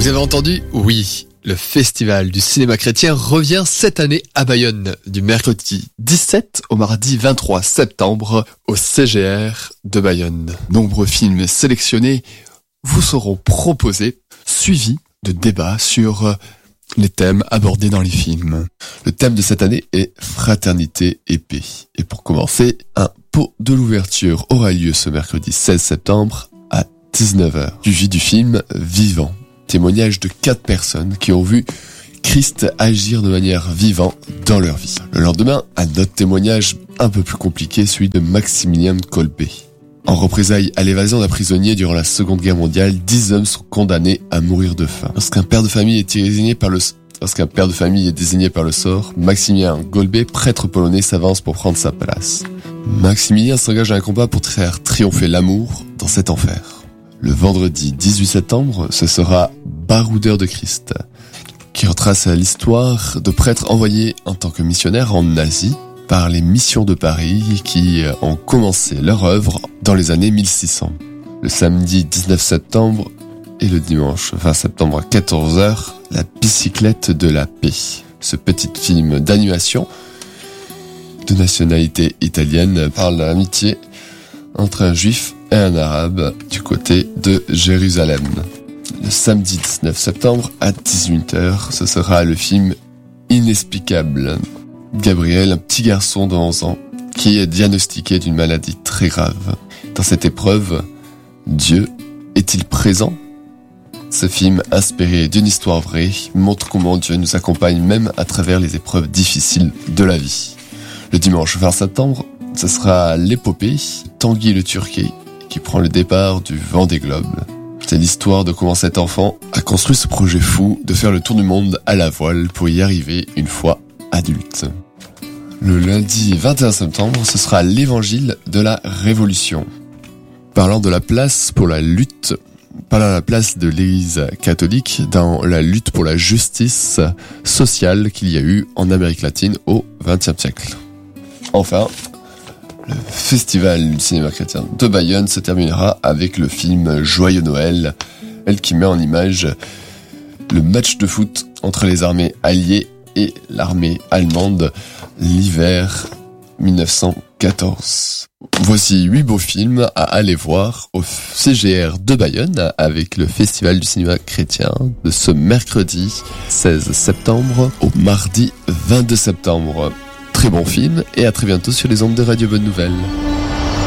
Vous avez entendu ? Oui, le Festival du cinéma chrétien revient cette année à Bayonne, du mercredi 17 au mardi 23 septembre au CGR de Bayonne. Nombreux films sélectionnés vous seront proposés, suivis de débats sur les thèmes abordés dans les films. Le thème de cette année est Fraternité et paix. Et pour commencer, un pot de l'ouverture aura lieu ce mercredi 16 septembre à 19h. Suivi du film Vivant. Témoignage de 4 personnes qui ont vu Christ agir de manière vivante dans leur vie. Le lendemain, un autre témoignage un peu plus compliqué, celui de Maximilien Kolbe. En représailles à l'évasion d'un prisonnier durant la Seconde Guerre mondiale, 10 hommes sont condamnés à mourir de faim. Lorsqu'un père de famille est désigné par le sort, Maximilien Kolbe, prêtre polonais, s'avance pour prendre sa place. Maximilien s'engage à un combat pour faire triompher l'amour dans cet enfer. Le vendredi 18 septembre, ce sera Baroudeur de Christ, qui retrace l'histoire de prêtres envoyés en tant que missionnaires en Asie par les missions de Paris qui ont commencé leur œuvre dans les années 1600. Le samedi 19 septembre et le dimanche 20 septembre à 14h, La bicyclette de la paix. Ce petit film d'animation de nationalité italienne parle de l'amitié entre un juif et un arabe du côté de Jérusalem. Le samedi 19 septembre à 18h, ce sera le film Inexplicable. Gabriel, un petit garçon de 11 ans qui est diagnostiqué d'une maladie très grave. Dans cette épreuve, Dieu est-il présent ? Ce film, inspiré d'une histoire vraie, montre comment Dieu nous accompagne même à travers les épreuves difficiles de la vie. Le dimanche 20 septembre, ce sera l'épopée Tanguy le Turquet qui prend le départ du Vendée Globe. C'est l'histoire de comment cet enfant a construit ce projet fou de faire le tour du monde à la voile pour y arriver une fois adulte. Le lundi 21 septembre, ce sera l'évangile de la Révolution. Parlant de la place de l'Église catholique dans la lutte pour la justice sociale qu'il y a eu en Amérique latine au XXe siècle. Enfin, le Festival du cinéma chrétien de Bayonne se terminera avec le film Joyeux Noël, elle qui met en image le match de foot entre les armées alliées et l'armée allemande l'hiver 1914. Voici 8 beaux films à aller voir au CGR de Bayonne avec le Festival du cinéma chrétien de ce mercredi 16 septembre au mardi 22 septembre. Très bon film et à très bientôt sur les ondes de Radio Bonne Nouvelle.